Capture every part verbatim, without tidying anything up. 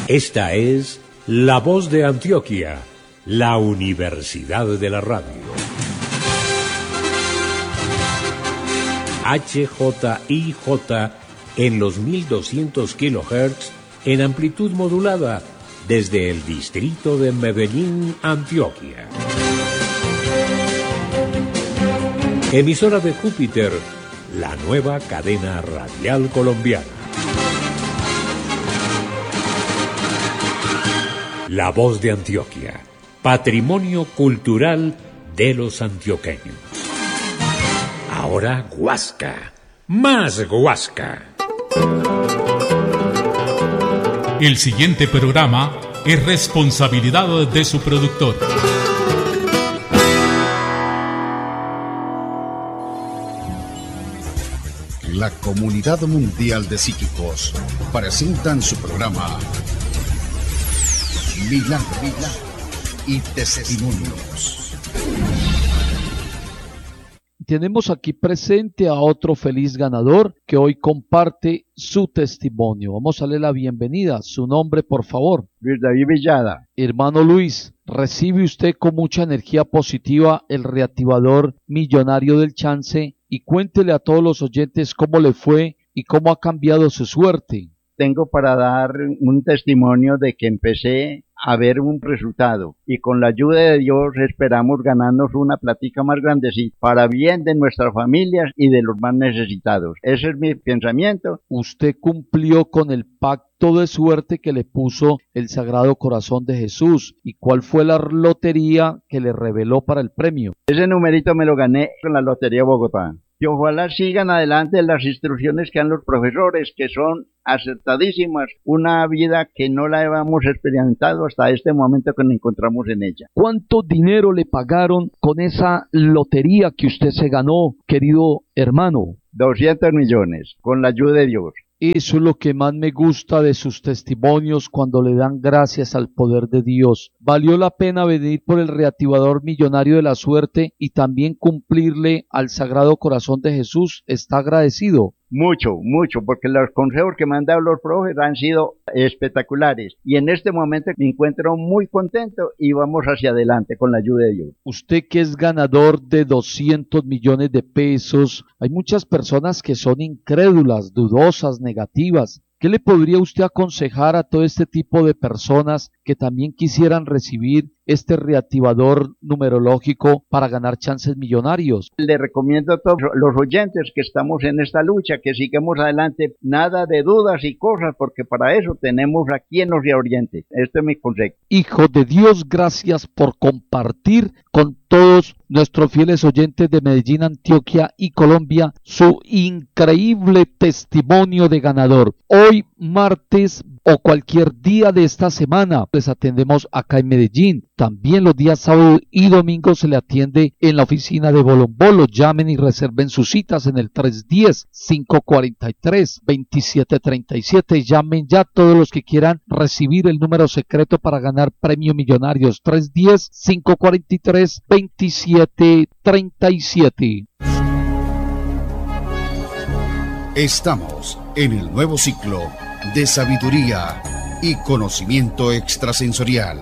Esta es La Voz de Antioquia, la Universidad de la Radio. H J I J en los mil doscientos kilohertz en amplitud modulada desde el distrito de Medellín, Antioquia. Emisora de Júpiter, la nueva cadena radial colombiana. La Voz de Antioquia, patrimonio cultural de los antioqueños. Ahora Guasca, más Guasca. El siguiente programa es responsabilidad de su productor. La Comunidad Mundial de Psíquicos presentan su programa Milagros y Testimonios. Tenemos aquí presente a otro feliz ganador que hoy comparte su testimonio. Vamos a darle la bienvenida. Su nombre, por favor. Luis David Villada. Hermano Luis, recibe usted con mucha energía positiva el reactivador millonario del chance y cuéntele a todos los oyentes cómo le fue y cómo ha cambiado su suerte. Tengo para dar un testimonio de que empecé a ver un resultado y con la ayuda de Dios esperamos ganarnos una platica más grandecita para bien de nuestras familias y de los más necesitados. Ese es mi pensamiento. Usted cumplió con el pacto de suerte que le puso el Sagrado Corazón de Jesús. ¿Y cuál fue la lotería que le reveló para el premio? Ese numerito me lo gané con la Lotería Bogotá. Y ojalá sigan adelante las instrucciones que dan los profesores, que son acertadísimas, una vida que no la habíamos experimentado hasta este momento que nos encontramos en ella. ¿Cuánto dinero le pagaron con esa lotería que usted se ganó, querido hermano? doscientos millones, con la ayuda de Dios. Eso es lo que más me gusta de sus testimonios cuando le dan gracias al poder de Dios. Valió la pena venir por el reactivador millonario de la suerte y también cumplirle al Sagrado Corazón de Jesús. ¿Está agradecido? Mucho, mucho, porque los consejos que me han dado los profes han sido espectaculares. Y en este momento me encuentro muy contento y vamos hacia adelante con la ayuda de Dios. Usted que es ganador de doscientos millones de pesos, hay muchas personas que son incrédulas, dudosas, negativas. ¿Qué le podría usted aconsejar a todo este tipo de personas que también quisieran recibir este reactivador numerológico para ganar chances millonarios? Le recomiendo a todos los oyentes que estamos en esta lucha que sigamos adelante, nada de dudas y cosas, porque para eso tenemos a quien nos reoriente. Este es mi consejo. Hijo de Dios, gracias por compartir con todos nuestros fieles oyentes de Medellín, Antioquia y Colombia su increíble testimonio de ganador. Hoy martes o cualquier día de esta semana les atendemos acá en Medellín. También los días sábado y domingo se le atiende en la oficina de Bolombolo. Llamen y reserven sus citas en el tres uno cero, cinco cuatro tres, dos siete tres siete. Llamen ya todos los que quieran recibir el número secreto para ganar premios millonarios. tres uno cero, cinco cuatro tres, dos siete tres siete. Estamos en el nuevo ciclo de sabiduría y conocimiento extrasensorial.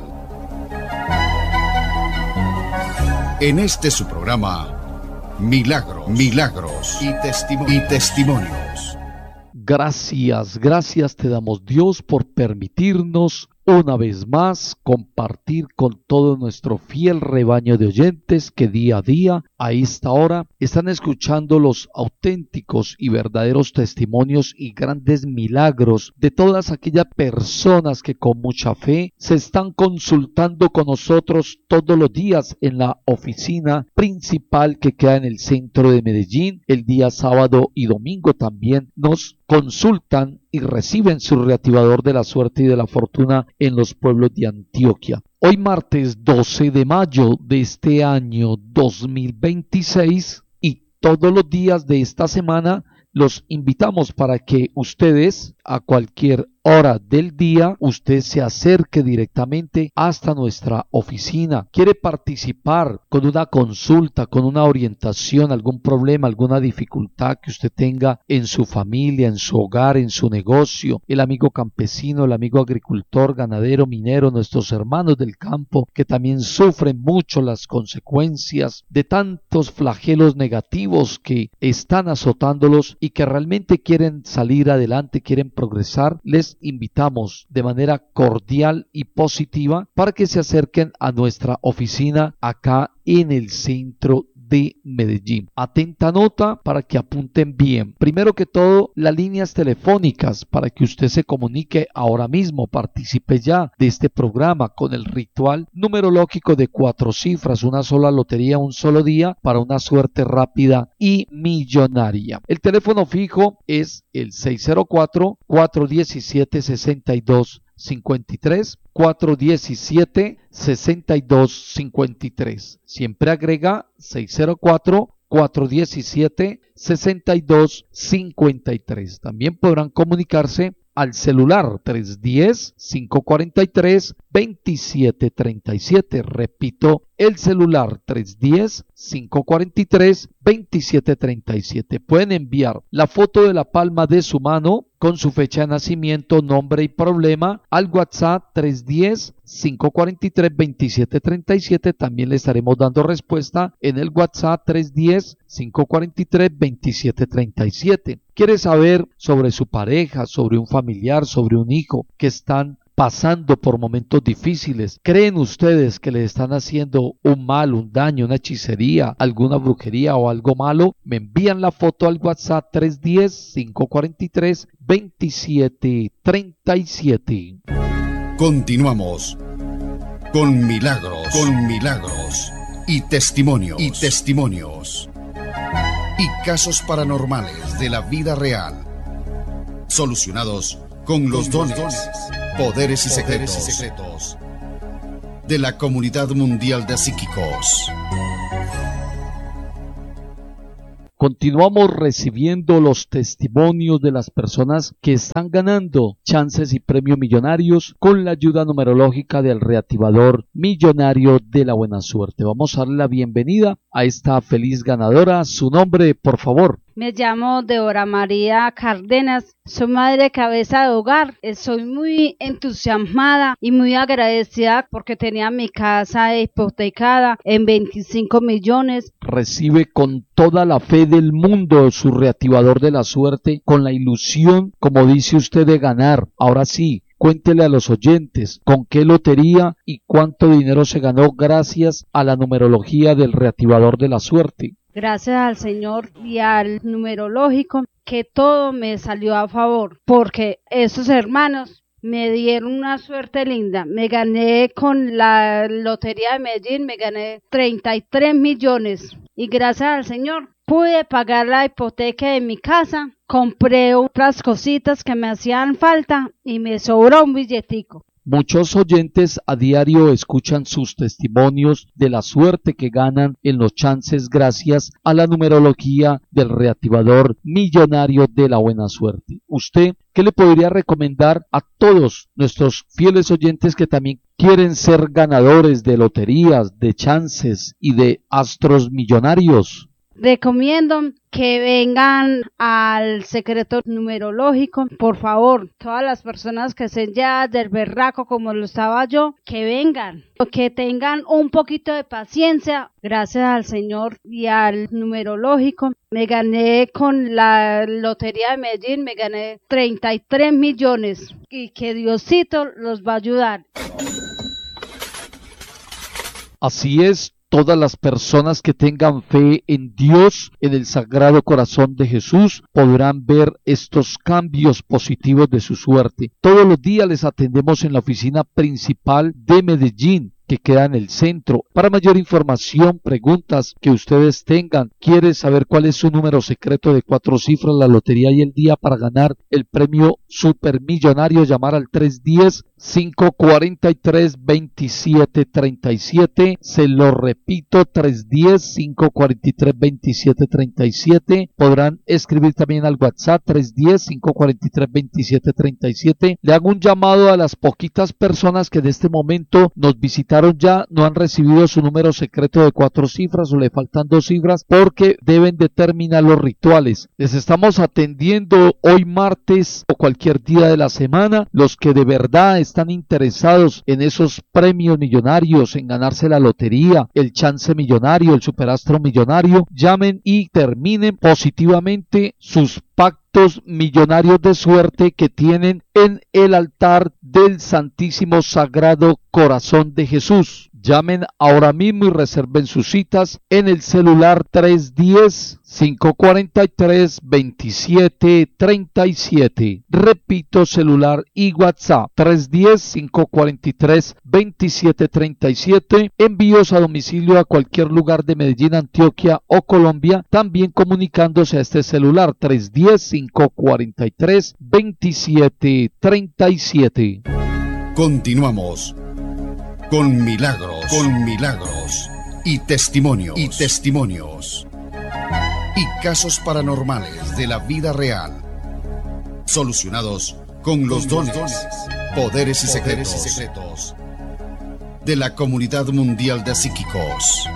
En este su programa, Milagros, Milagros y, Testimonios. y Testimonios. Gracias, gracias te damos, Dios, por permitirnos una vez más compartir con todo nuestro fiel rebaño de oyentes que día a día, a esta hora, están escuchando los auténticos y verdaderos testimonios y grandes milagros de todas aquellas personas que con mucha fe se están consultando con nosotros todos los días en la oficina principal que queda en el centro de Medellín. El día sábado y domingo también nos consultan y reciben su reactivador de la suerte y de la fortuna en los pueblos de Antioquia. Hoy martes doce de mayo de este año dos mil veintiséis y todos los días de esta semana los invitamos para que ustedes a cualquier hora del día, usted se acerque directamente hasta nuestra oficina. ¿Quiere participar con una consulta, con una orientación, algún problema, alguna dificultad que usted tenga en su familia, en su hogar, en su negocio? El amigo campesino, el amigo agricultor, ganadero, minero, nuestros hermanos del campo que también sufren mucho las consecuencias de tantos flagelos negativos que están azotándolos y que realmente quieren salir adelante, quieren progresar, les invitamos de manera cordial y positiva para que se acerquen a nuestra oficina acá en el centro de Medellín. Atenta nota para que apunten bien. Primero que todo, las líneas telefónicas para que usted se comunique ahora mismo, participe ya de este programa con el ritual numerológico de cuatro cifras, una sola lotería, un solo día para una suerte rápida y millonaria. El teléfono fijo es el seis cero cuatro, cuatro uno siete, seis dos cinco tres, cuatro uno siete, seis dos cinco tres. Siempre agrega seis cero cuatro, cuatro uno siete, seis dos cinco tres. También podrán comunicarse al celular tres uno cero, cinco cuatro tres, dos siete tres siete. Repito, el celular tres uno cero, cinco cuatro tres, dos siete tres siete. Pueden enviar la foto de la palma de su mano con su fecha de nacimiento, nombre y problema al WhatsApp tres uno cero, cinco cuatro tres, dos siete tres siete. También le estaremos dando respuesta en el WhatsApp tres uno cero, cinco cuatro tres, dos siete tres siete. ¿Quiere saber sobre su pareja, sobre un familiar, sobre un hijo que están pasando por momentos difíciles? ¿Creen ustedes que le están haciendo un mal, un daño, una hechicería, alguna brujería o algo malo? Me envían la foto al WhatsApp tres uno cero, cinco cuatro tres, dos siete tres siete. Continuamos con Milagros, con Milagros y testimonios, y testimonios y casos paranormales de la vida real, solucionados con los dones, poderes y secretos, y secretos de la Comunidad Mundial de Psíquicos. Continuamos recibiendo los testimonios de las personas que están ganando chances y premios millonarios con la ayuda numerológica del reactivador millonario de la buena suerte. Vamos a darle la bienvenida a esta feliz ganadora. Su nombre, por favor. Me llamo Deborah María Cárdenas, soy madre cabeza de hogar. Soy muy entusiasmada y muy agradecida porque tenía mi casa hipotecada en veinticinco millones. Recibe con toda la fe del mundo su reactivador de la suerte, con la ilusión, como dice usted, de ganar. Ahora sí, cuéntele a los oyentes con qué lotería y cuánto dinero se ganó gracias a la numerología del reactivador de la suerte. Gracias al Señor y al numerológico que todo me salió a favor, porque esos hermanos me dieron una suerte linda. Me gané con la lotería de Medellín, me gané treinta y tres millones y gracias al Señor pude pagar la hipoteca de mi casa, compré otras cositas que me hacían falta y me sobró un billetico. Muchos oyentes a diario escuchan sus testimonios de la suerte que ganan en los chances gracias a la numerología del reactivador millonario de la buena suerte. ¿Usted qué le podría recomendar a todos nuestros fieles oyentes que también quieren ser ganadores de loterías, de chances y de astros millonarios? Recomiendo que vengan al secreto numerológico, por favor, todas las personas que estén ya del berraco como lo estaba yo, que vengan, que tengan un poquito de paciencia. Gracias al Señor y al numerológico me gané con la lotería de Medellín, me gané treinta y tres millones y que Diosito los va a ayudar. Así es. Todas las personas que tengan fe en Dios, en el Sagrado Corazón de Jesús, podrán ver estos cambios positivos de su suerte. Todos los días les atendemos en la oficina principal de Medellín, que queda en el centro. Para mayor información, preguntas que ustedes tengan, quiere saber cuál es su número secreto de cuatro cifras, la lotería y el día para ganar el premio supermillonario, llamar al tres uno cero, cinco cuatro tres, dos siete tres siete. Se lo repito, tres uno cero, cinco cuatro tres, dos siete tres siete. Podrán escribir también al WhatsApp tres uno cero, cinco cuatro tres, dos siete tres siete. Le hago un llamado a las poquitas personas que en este momento nos visitaron ya, no han recibido su número secreto de cuatro cifras o le faltan dos cifras, porque deben de terminar los rituales. Les estamos atendiendo hoy martes o cualquier día de la semana. Los que de verdad están interesados en esos premios millonarios, en ganarse la lotería, el chance millonario, el superastro millonario, llamen y terminen positivamente sus pactos millonarios de suerte que tienen en el altar del Santísimo Sagrado Corazón de Jesús. Llamen ahora mismo y reserven sus citas en el celular tres uno cero, cinco cuatro tres, dos siete tres siete. Repito, celular y WhatsApp tres uno cero, cinco cuatro tres, dos siete tres siete. Envíos a domicilio a cualquier lugar de Medellín, Antioquia o Colombia, también comunicándose a este celular tres uno cero, cinco cuatro tres, dos siete tres siete. Continuamos con Milagros, con Milagros y testimonios, y testimonios y casos paranormales de la vida real, solucionados con los con dones, dones, poderes y secretos, y secretos de la Comunidad Mundial de Psíquicos.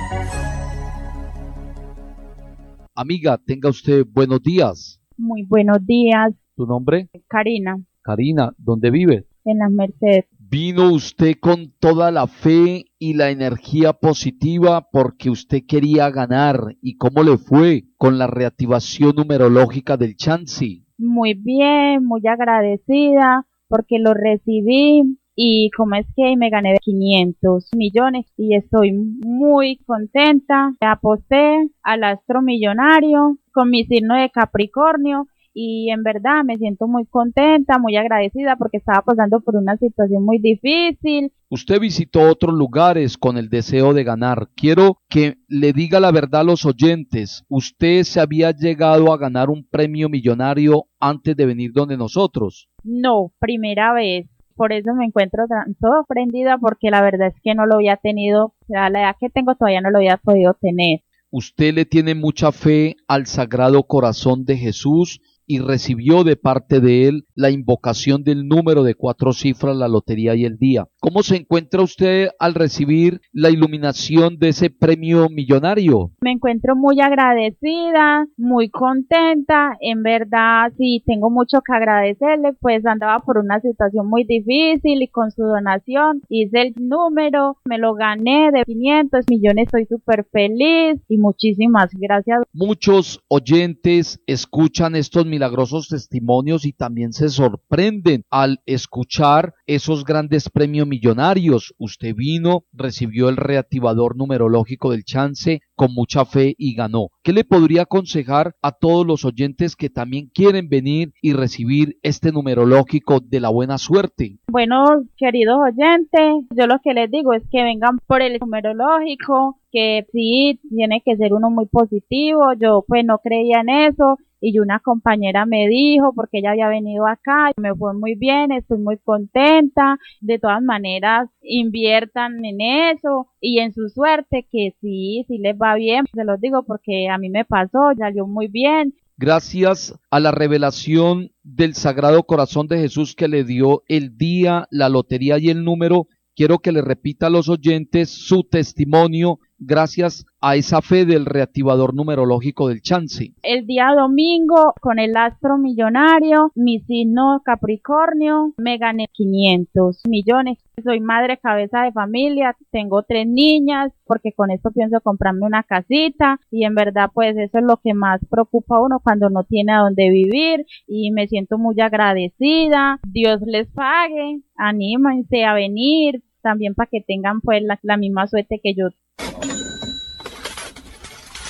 Amiga, tenga usted buenos días. Muy buenos días. ¿Tu nombre? Karina. Karina, ¿dónde vive? En Las Mercedes. Vino usted con toda la fe y la energía positiva porque usted quería ganar. ¿Y cómo le fue con la reactivación numerológica del chance? Muy bien, muy agradecida porque lo recibí y como es que me gané quinientos millones y estoy muy contenta. Aposté al astro millonario con mi signo de Capricornio. Y en verdad me siento muy contenta, muy agradecida porque estaba pasando por una situación muy difícil. Usted visitó otros lugares con el deseo de ganar. Quiero que le diga la verdad a los oyentes. ¿Usted se había llegado a ganar un premio millonario antes de venir donde nosotros? No, primera vez. Por eso me encuentro tan sorprendida porque la verdad es que no lo había tenido, o sea, a la edad que tengo todavía no lo había podido tener. ¿Usted le tiene mucha fe al Sagrado Corazón de Jesús y recibió de parte de él la invocación del número de cuatro cifras, la lotería y el día? ¿Cómo se encuentra usted al recibir la iluminación de ese premio millonario? Me encuentro muy agradecida, muy contenta, en verdad sí tengo mucho que agradecerle, pues andaba por una situación muy difícil y con su donación hice el número, me lo gané de quinientos millones, estoy súper feliz y muchísimas gracias. Muchos oyentes escuchan estos milagrosos testimonios y también se sorprenden al escuchar esos grandes premios millonarios. Usted vino, recibió el reactivador numerológico del chance con mucha fe y ganó. ¿Qué le podría aconsejar a todos los oyentes que también quieren venir y recibir este numerológico de la buena suerte? Bueno, queridos oyentes, yo lo que les digo es que vengan por el numerológico, que sí, tiene que ser uno muy positivo. Yo pues no creía en eso y una compañera me dijo, porque ella había venido acá, me fue muy bien, estoy muy contenta. De todas maneras, inviertan en eso y en su suerte, que sí, sí les va bien. Se los digo porque a mí me pasó, salió muy bien. Gracias a la revelación del Sagrado Corazón de Jesús que le dio el día, la lotería y el número, quiero que le repita a los oyentes su testimonio gracias a esa fe del reactivador numerológico del chance. El día domingo, con el astro millonario, mi signo Capricornio, me gané quinientos millones. Soy madre cabeza de familia, tengo tres niñas, porque con esto pienso comprarme una casita, y en verdad pues eso es lo que más preocupa a uno cuando no tiene a dónde vivir, y me siento muy agradecida. Dios les pague, anímense a venir, también para que tengan pues la, la misma suerte que yo.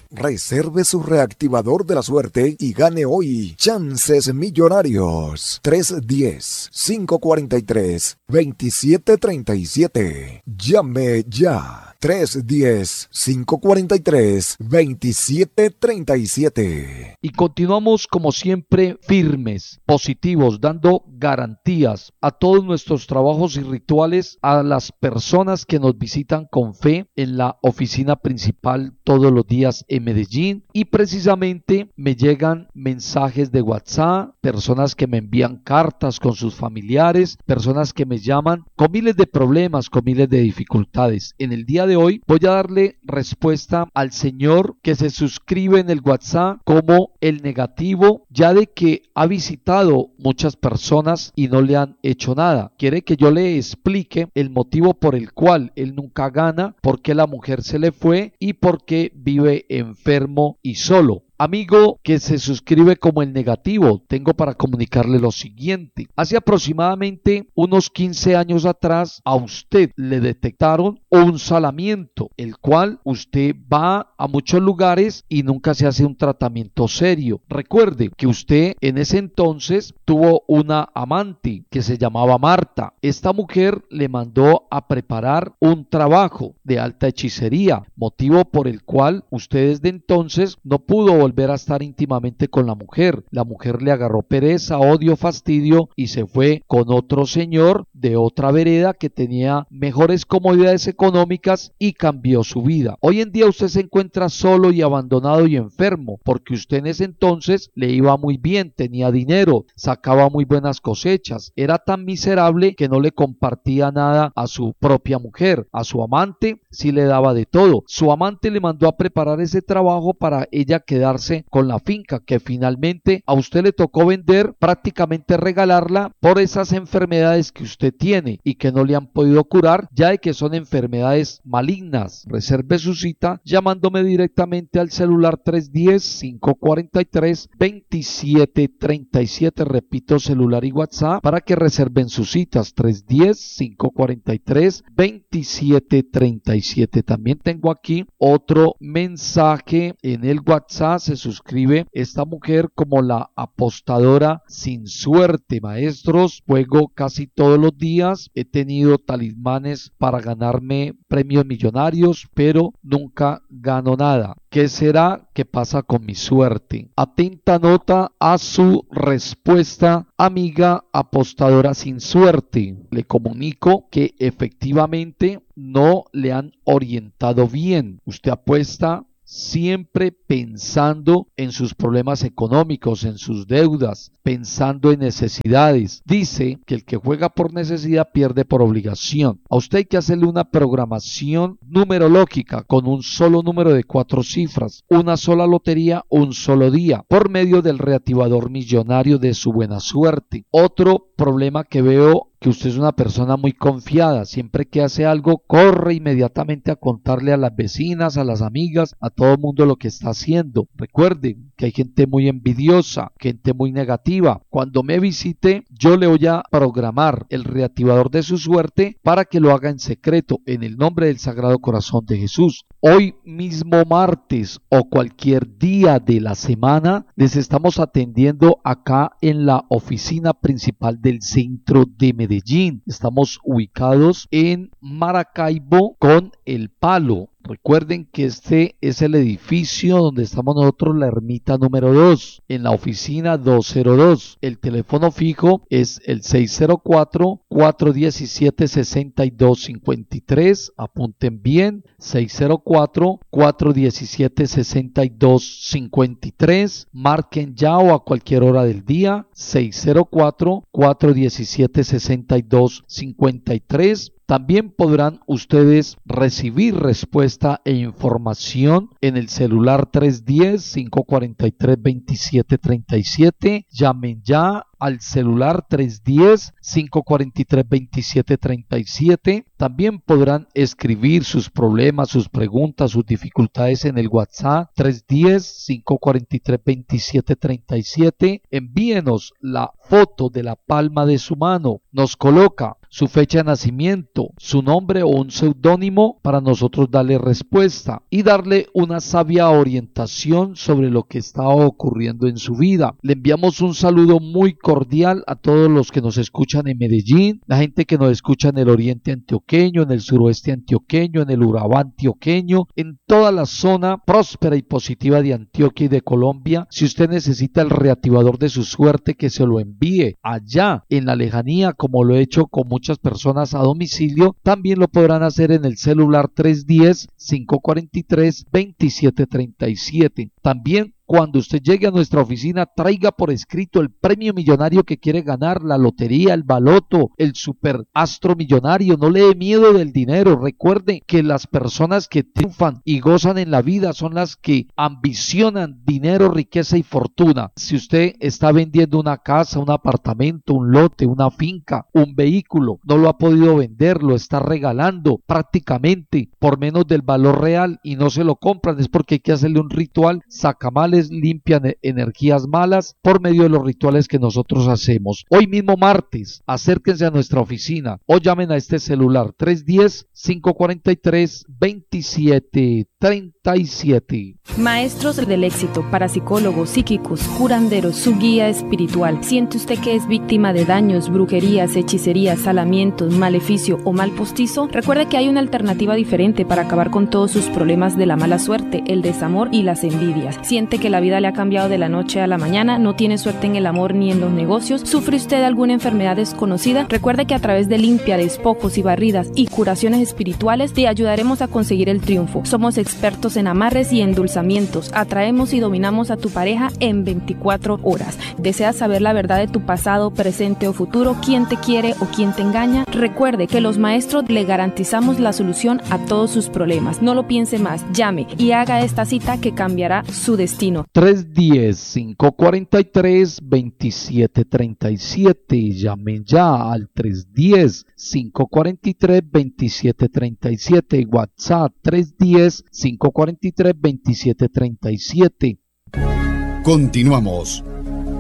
Reserve su reactivador de la suerte y gane hoy chances millonarios. tres uno cero, cinco cuatro tres, dos siete tres siete. Llame ya. tres uno cero, cinco cuatro tres, dos siete tres siete. Y continuamos como siempre firmes, positivos, dando garantías a todos nuestros trabajos y rituales a las personas que nos visitan con fe en la oficina principal todos los días en Medellín. Y precisamente me llegan mensajes de WhatsApp, personas que me envían cartas con sus familiares, personas que me llaman con miles de problemas, con miles de dificultades. En el día de hoy voy a darle respuesta al señor que se suscribe en el WhatsApp como el negativo, ya de que ha visitado muchas personas y no le han hecho nada. Quiere que yo le explique el motivo por el cual él nunca gana, por qué la mujer se le fue y por qué vive enfermo y solo. Amigo que se suscribe como el negativo, tengo para comunicarle lo siguiente. Hace aproximadamente unos quince años atrás a usted le detectaron un salamiento, el cual usted va a muchos lugares y nunca se hace un tratamiento serio. Recuerde que usted en ese entonces tuvo una amante que se llamaba Marta. Esta mujer le mandó a preparar un trabajo de alta hechicería, motivo por el cual usted desde entonces no pudo volver volver a estar íntimamente con la mujer. La mujer le agarró pereza, odio, fastidio y se fue con otro señor de otra vereda que tenía mejores comodidades económicas y cambió su vida. Hoy en día usted se encuentra solo y abandonado y enfermo porque usted en ese entonces le iba muy bien, tenía dinero, sacaba muy buenas cosechas, era tan miserable que no le compartía nada a su propia mujer, a su amante sí le daba de todo. Su amante le mandó a preparar ese trabajo para ella quedarse con la finca que finalmente a usted le tocó vender, prácticamente regalarla por esas enfermedades que usted tiene y que no le han podido curar, ya de que son enfermedades malignas. Reserve su cita llamándome directamente al celular tres uno cero, cinco cuatro tres, dos siete tres siete, repito, celular y WhatsApp para que reserven sus citas tres uno cero, cinco cuatro tres, dos siete tres siete. También tengo aquí otro mensaje en el WhatsApp. Se suscribe esta mujer como la apostadora sin suerte. Maestros, juego casi todos los días, he tenido talismanes para ganarme premios millonarios, pero nunca gano nada. ¿Qué será que pasa con mi suerte? Atenta nota a su respuesta, amiga apostadora sin suerte. Le comunico que efectivamente no le han orientado bien. Usted apuesta siempre pensando en sus problemas económicos, en sus deudas, pensando en necesidades. Dice que el que juega por necesidad pierde por obligación. A usted hay que hacerle una programación numerológica con un solo número de cuatro cifras, una sola lotería, un solo día, por medio del reactivador millonario de su buena suerte. Otro problema que veo, que usted es una persona muy confiada, siempre que hace algo corre inmediatamente a contarle a las vecinas, a las amigas, a todo el mundo lo que está haciendo. Recuerden que hay gente muy envidiosa, gente muy negativa. Cuando me visite yo le voy a programar el reactivador de su suerte para que lo haga en secreto en el nombre del Sagrado Corazón de Jesús. Hoy mismo martes o cualquier día de la semana les estamos atendiendo acá en la oficina principal del centro de Medellín. Estamos ubicados en Maracaibo con El Palo. Recuerden que este es el edificio donde estamos nosotros, la ermita número dos, en la oficina doscientos dos. El teléfono fijo es el seis cero cuatro, cuatro uno siete, seis dos cinco tres. Apunten bien, seis cero cuatro, cuatro uno siete, seis dos cinco tres. Marquen ya o a cualquier hora del día, seis cero cuatro, cuatro uno siete, seis dos cinco tres. También podrán ustedes recibir respuesta e información en el celular tres uno cero, cinco cuatro tres, dos siete tres siete. Llamen ya al celular tres uno cero, cinco cuatro tres, dos siete tres siete. También podrán escribir sus problemas, sus preguntas, sus dificultades en el WhatsApp tres uno cero, cinco cuatro tres, dos siete tres siete. Envíenos la foto de la palma de su mano. Nos coloca su fecha de nacimiento, su nombre o un seudónimo para nosotros darle respuesta y darle una sabia orientación sobre lo que está ocurriendo en su vida. Le enviamos un saludo muy cordial a todos los que nos escuchan en Medellín, la gente que nos escucha en el oriente antioqueño, en el suroeste antioqueño, en el Urabá antioqueño, en toda la zona próspera y positiva de Antioquia y de Colombia. Si usted necesita el reactivador de su suerte, que se lo envíe allá en la lejanía, como lo he hecho con muchas personas a domicilio. También lo podrán hacer en el celular tres uno cero, cinco cuatro tres, dos siete tres siete. También cuando usted llegue a nuestra oficina, traiga por escrito el premio millonario que quiere ganar, la lotería, el baloto, el super astro millonario. No le dé miedo del dinero. Recuerde que las personas que triunfan y gozan en la vida son las que ambicionan dinero, riqueza y fortuna. Si usted está vendiendo una casa, un apartamento, un lote, una finca, un vehículo, no lo ha podido vender, lo está regalando prácticamente por menos del valor real y no se lo compran, es porque hay que hacerle un ritual sacamales, limpian energías malas por medio de los rituales que nosotros hacemos. Hoy mismo martes, acérquense a nuestra oficina o llamen a este celular tres uno cero, cinco cuatro tres, dos siete tres siete. Maestros del éxito, parapsicólogos, psíquicos, curanderos, su guía espiritual. ¿Siente usted que es víctima de daños, brujerías, hechicerías, salamientos, maleficio o mal postizo? Recuerde que hay una alternativa diferente para acabar con todos sus problemas de la mala suerte, el desamor y las envidias. Siente que la vida le ha cambiado de la noche a la mañana, no tiene suerte en el amor ni en los negocios, ¿sufre usted alguna enfermedad desconocida? Recuerde que a través de limpia, despojos y barridas y curaciones espirituales te ayudaremos a conseguir el triunfo. Somos expertos en amarres y endulzamientos, atraemos y dominamos a tu pareja en veinticuatro horas. ¿Deseas saber la verdad de tu pasado, presente o futuro? ¿Quién te quiere o quién te engaña? Recuerde que los maestros le garantizamos la solución a todos sus problemas. No lo piense más, llame y haga esta cita que cambiará su destino. tres uno cero, cinco cuatro tres, dos siete tres siete. Llamen ya al tres uno cero, cinco cuatro tres, dos siete tres siete. WhatsApp tres uno cero, cinco cuatro tres, dos siete tres siete. Continuamos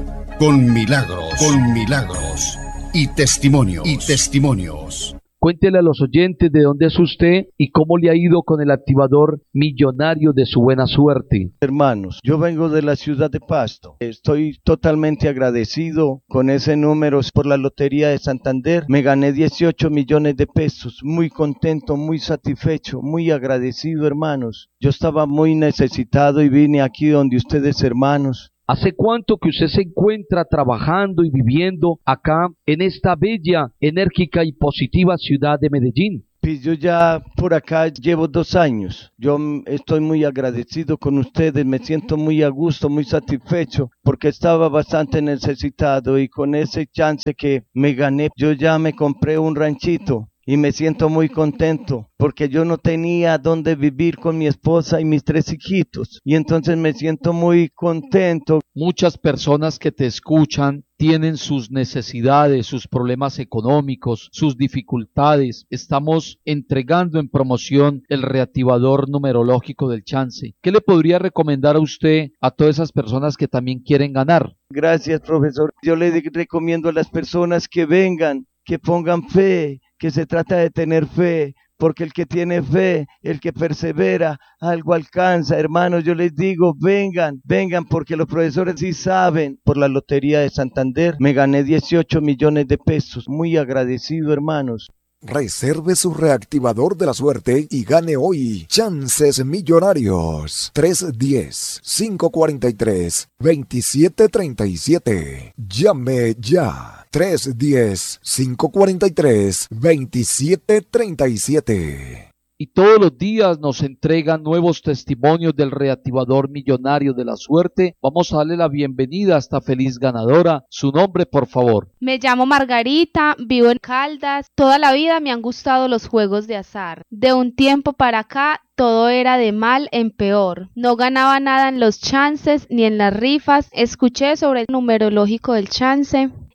con Milagros, con Milagros y testimonios, y testimonios. Cuéntele a los oyentes de dónde es usted y cómo le ha ido con el activador millonario de su buena suerte. Hermanos, yo vengo de la ciudad de Pasto. Estoy totalmente agradecido con ese número por la Lotería de Santander. Me gané dieciocho millones de pesos. Muy contento, muy satisfecho, muy agradecido, hermanos. Yo estaba muy necesitado y vine aquí donde ustedes, hermanos. ¿Hace cuánto que usted se encuentra trabajando y viviendo acá en esta bella, enérgica y positiva ciudad de Medellín? Pues yo ya por acá llevo dos años. Yo estoy muy agradecido con ustedes, me siento muy a gusto, muy satisfecho, porque estaba bastante necesitado y con ese chance que me gané, yo ya me compré un ranchito. Y me siento muy contento porque yo no tenía dónde vivir con mi esposa y mis tres hijitos. Y entonces me siento muy contento. Muchas personas que te escuchan tienen sus necesidades, sus problemas económicos, sus dificultades. Estamos entregando en promoción el reactivador numerológico del chance. ¿Qué le podría recomendar a usted a todas esas personas que también quieren ganar? Gracias, profesor. Yo le recomiendo a las personas que vengan, que pongan fe, que se trata de tener fe, porque el que tiene fe, el que persevera, algo alcanza. Hermanos, yo les digo, vengan, vengan, porque los profesores sí saben. Por la Lotería de Santander me gané dieciocho millones de pesos. Muy agradecido, hermanos. Reserve su reactivador de la suerte y gane hoy chances millonarios. tres uno cero, cinco cuatro tres, dos siete tres siete. Llame ya. tres uno cero, cinco cuatro tres, dos siete tres siete. Y todos los días nos entregan nuevos testimonios del reactivador millonario de la suerte. Vamos a darle la bienvenida a esta feliz ganadora. Su nombre, por favor. Me llamo Margarita, vivo en Caldas. Toda la vida me han gustado los juegos de azar. De un tiempo para acá, todo era de mal en peor. No ganaba nada en los chances ni en las rifas. Escuché sobre el numerológico del chance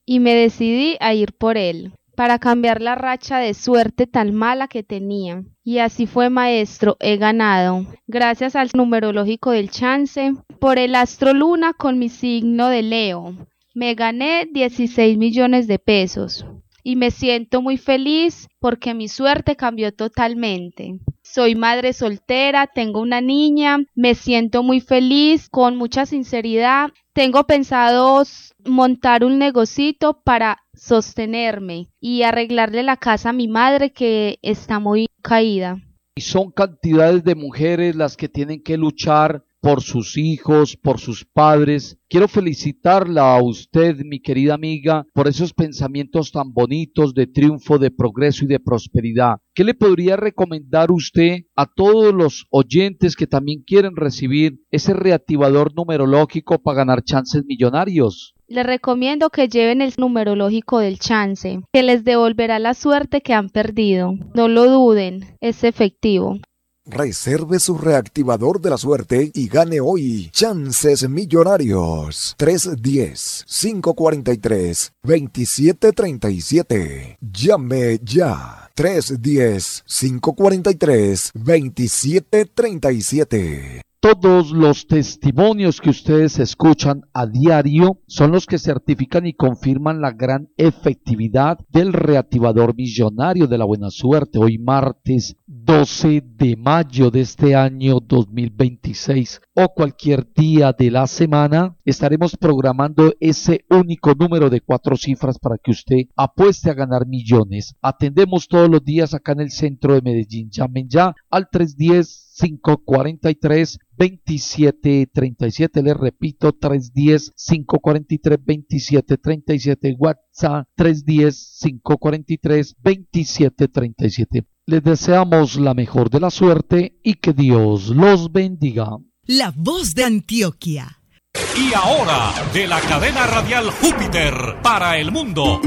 y me decidí a ir por él, para cambiar la racha de suerte tan mala que tenía. Y así fue, maestro, he ganado, gracias al numerológico del chance, por el astro luna con mi signo de Leo. Me gané dieciséis millones de pesos y me siento muy feliz porque mi suerte cambió totalmente. Soy madre soltera, tengo una niña, me siento muy feliz, con mucha sinceridad. Tengo pensado montar un negocito para sostenerme y arreglarle la casa a mi madre que está muy caída. Y son cantidades de mujeres las que tienen que luchar por sus hijos, por sus padres. Quiero felicitarla a usted, mi querida amiga, por esos pensamientos tan bonitos de triunfo, de progreso y de prosperidad. ¿Qué le podría recomendar usted a todos los oyentes que también quieren recibir ese reactivador numerológico para ganar chances millonarios? Les recomiendo que lleven el numerológico del chance, que les devolverá la suerte que han perdido. No lo duden, es efectivo. Reserve su reactivador de la suerte y gane hoy chances millonarios. tres uno cero, cinco cuatro tres, dos siete tres siete. Llame ya. tres uno cero, cinco cuatro tres, dos siete tres siete. Todos los testimonios que ustedes escuchan a diario son los que certifican y confirman la gran efectividad del reactivador millonario de la buena suerte. Hoy martes doce de mayo de este año dos mil veintiséis o cualquier día de la semana estaremos programando ese único número de cuatro cifras para que usted apueste a ganar millones. Atendemos todos los días acá en el centro de Medellín. Llamen ya al tres uno cero, cinco cuatro tres, dos siete tres siete. Les repito, tres uno cero, cinco cuatro tres, dos siete tres siete. WhatsApp tres uno cero, cinco cuatro tres, dos siete tres siete. Les deseamos la mejor de la suerte y que Dios los bendiga. La voz de Antioquia. Y ahora, de la cadena radial Júpiter para el mundo.